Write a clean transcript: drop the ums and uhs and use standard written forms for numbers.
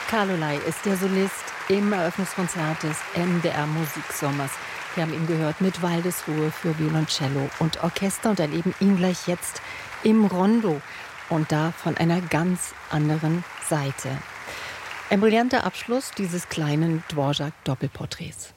Carlolei ist der Solist im Eröffnungskonzert des MDR Musiksommers. Wir haben ihn gehört mit Waldesruhe für Violoncello und Orchester und erleben ihn gleich jetzt im Rondo und da von einer ganz anderen Seite. Ein brillanter Abschluss dieses kleinen Dvorak-Doppelporträts.